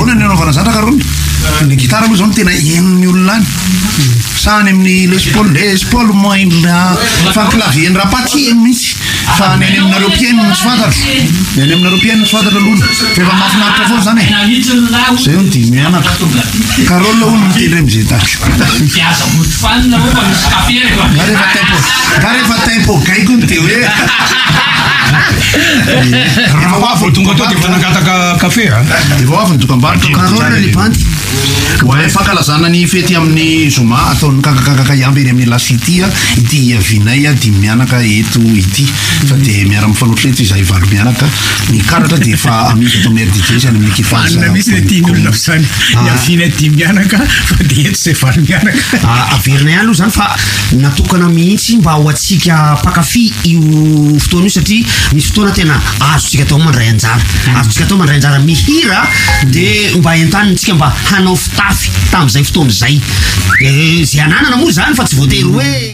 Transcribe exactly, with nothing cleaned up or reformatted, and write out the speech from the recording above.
Ahoana ny anaovana zatra karony? Ny gitara moa zao tena henony olona any. Sany amin'ny Les Paul, Les Paul moa la fa clavier ny rapati mihitsy. Fa ny aminareo piano ny sfatatra. Ny aminareo piano ny sfatatra lona. Fa mahafinaritra foana zany e. Zay on di mianaka. Karol la uno ti remzi tacho. Piazza molto fan la roba mi scapire qua. Gareva tempo. Gareva tempo kai con te. Raha wafo tungoto di fanakata kafe ha. Di wafo tukambarto Karol li panti. Wae fakalazana ny fety amin'ny Zoma ataony kakakakayamby eny amin'ny La City ity vinay di mianaka eto ity fa de miara mifanotrety izahay valo mianaka ny karatra de fa amidy to mer D J zany amin'ny kifaza na misy ty olona zany ya vinay di mianaka fa de eto se valo mianaka ah averina ihany aloha zany fa natokana mihitsy mba ho atsika pakafy io fotoana io satria misy fotoana tena azotsika atao mandray anjara azotsika atao mandray anjara mihira de mba entanitsika mba hanao fitafy tam'izay fotoana zay zay ananana moa zany fa tsy voatery hoe